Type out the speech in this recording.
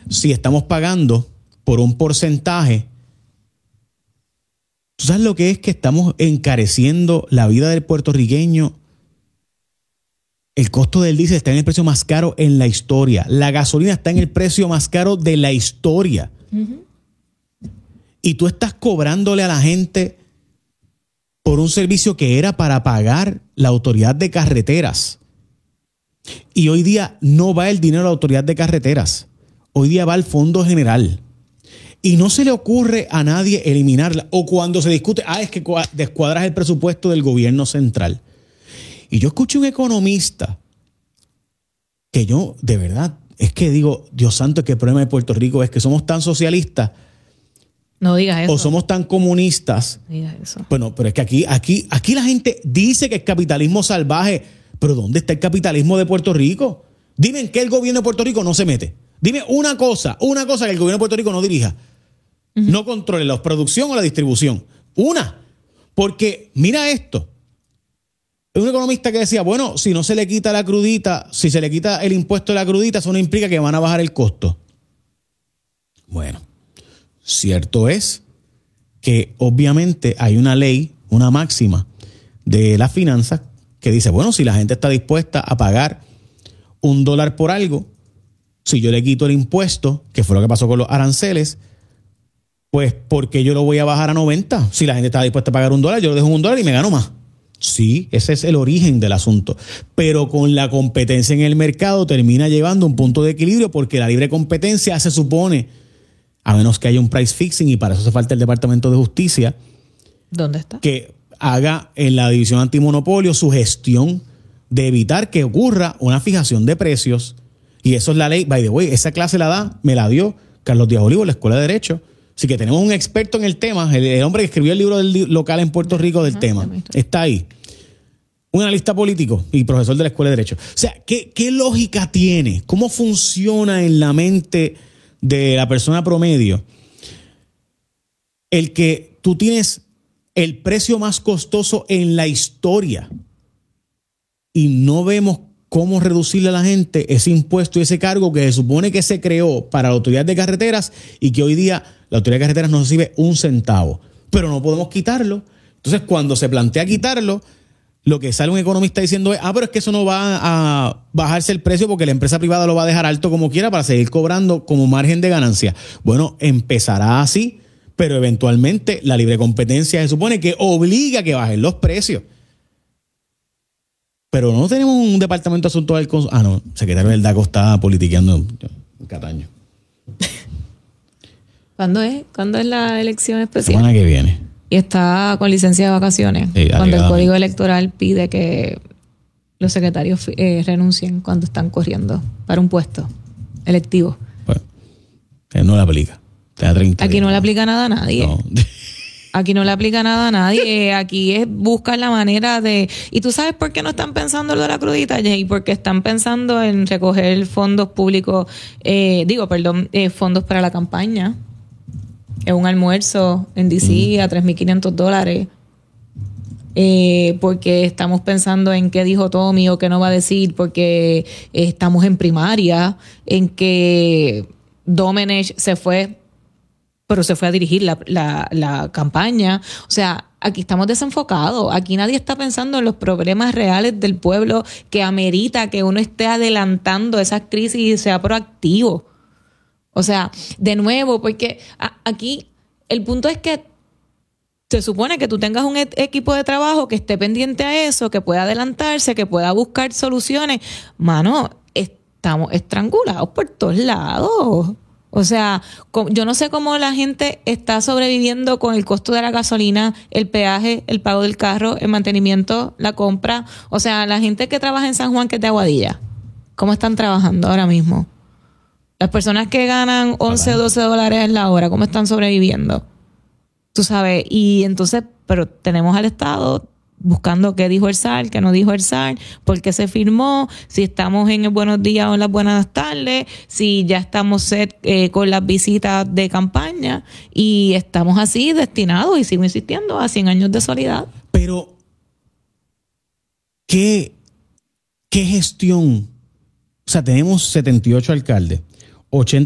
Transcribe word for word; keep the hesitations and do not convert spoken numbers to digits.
si estamos pagando por un porcentaje, ¿tú sabes lo que es que estamos encareciendo la vida del puertorriqueño? El costo del diésel está en el precio más caro en la historia. La gasolina está en el precio más caro de la historia. Uh-huh. Y tú estás cobrándole a la gente por un servicio que era para pagar la autoridad de carreteras. Y hoy día no va el dinero a la autoridad de carreteras. Hoy día va al Fondo General. Y no se le ocurre a nadie eliminarla. O cuando se discute, ah, es que descuadras el presupuesto del gobierno central. Y yo escuché un economista que yo, de verdad, es que digo, Dios santo, que el problema de Puerto Rico es que somos tan socialistas. No digas eso. O somos tan comunistas. No digas eso. Bueno, pero es que aquí, aquí, aquí la gente dice que es capitalismo salvaje. Pero ¿dónde está el capitalismo de Puerto Rico? Dime en qué el gobierno de Puerto Rico no se mete. Dime una cosa, una cosa que el gobierno de Puerto Rico no dirija. Uh-huh. No controle la producción o la distribución. Una. Porque mira esto. Hay un economista que decía, bueno, si no se le quita la crudita, si se le quita el impuesto de la crudita, eso no implica que van a bajar el costo. Bueno, cierto es que obviamente hay una ley, una máxima de las finanzas que dice, bueno, si la gente está dispuesta a pagar un dólar por algo, si yo le quito el impuesto, que fue lo que pasó con los aranceles, pues ¿por qué yo lo voy a bajar a noventa? Si la gente está dispuesta a pagar un dólar, yo lo dejo en un dólar y me gano más. Sí, ese es el origen del asunto. Pero con la competencia en el mercado termina llevando un punto de equilibrio porque la libre competencia se supone, a menos que haya un price fixing, y para eso hace falta el Departamento de Justicia. ¿Dónde está? Que haga en la División Antimonopolio su gestión de evitar que ocurra una fijación de precios. Y eso es la ley. By the way, esa clase la da, me la dio Carlos Díaz Olivo en la Escuela de Derecho. Así que tenemos un experto en el tema, el, el hombre que escribió el libro del local en Puerto Rico del uh-huh, tema. Está ahí. Un analista político y profesor de la Escuela de Derecho. O sea, ¿qué, qué lógica tiene? ¿Cómo funciona en la mente de la persona promedio el que tú tienes el precio más costoso en la historia y no vemos cómo reducirle a la gente ese impuesto y ese cargo que se supone que se creó para la autoridad de carreteras y que hoy día la autoridad de carreteras no recibe un centavo? Pero no podemos quitarlo. Entonces, cuando se plantea quitarlo, lo que sale un economista diciendo es, ah, pero es que eso no va a bajarse el precio porque la empresa privada lo va a dejar alto como quiera para seguir cobrando como margen de ganancia. Bueno, empezará así, pero eventualmente la libre competencia se supone que obliga a que bajen los precios. Pero no tenemos un departamento de asuntos del consumidor. Ah, no, secretario del D A C O está politiqueando en Cataño. ¿Cuándo es? ¿Cuándo es la elección especial? La semana que viene. Y está con licencia de vacaciones. Sí, cuando el Código Electoral pide que los secretarios eh, renuncien cuando están corriendo para un puesto electivo. Bueno, él no le aplica. Aquí no le aplica nada a nadie. No. Aquí no le aplica nada a nadie. Aquí es buscar la manera de... ¿Y tú sabes por qué no están pensando en lo de la crudita, Jay? Porque están pensando en recoger fondos públicos, eh, digo, perdón, eh, fondos para la campaña. Es un almuerzo en D C mm. a tres mil quinientos dólares. Eh, porque estamos pensando en qué dijo Tommy o qué no va a decir, porque eh, estamos en primaria, en que Domenech se fue, pero se fue a dirigir la, la, la campaña. O sea, aquí estamos desenfocados. Aquí nadie está pensando en los problemas reales del pueblo que amerita que uno esté adelantando esas crisis y sea proactivo. O sea, de nuevo, porque a, aquí el punto es que se supone que tú tengas un e- equipo de trabajo que esté pendiente a eso, que pueda adelantarse, que pueda buscar soluciones. Mano, estamos estrangulados por todos lados. O sea, yo no sé cómo la gente está sobreviviendo con el costo de la gasolina, el peaje, el pago del carro, el mantenimiento, la compra. O sea, la gente que trabaja en San Juan, que es de Aguadilla, ¿cómo están trabajando ahora mismo? Las personas que ganan once, doce dólares en la hora, ¿cómo están sobreviviendo? Tú sabes, y entonces, pero tenemos al Estado buscando qué dijo el S A R, qué no dijo el S A R, por qué se firmó, si estamos en el buenos días o en las buenas tardes, si ya estamos set, eh, con las visitas de campaña, y estamos así destinados, y sigo insistiendo, a cien años de soledad. Pero, ¿qué, qué gestión? O sea, tenemos setenta y ocho alcaldes, ochenta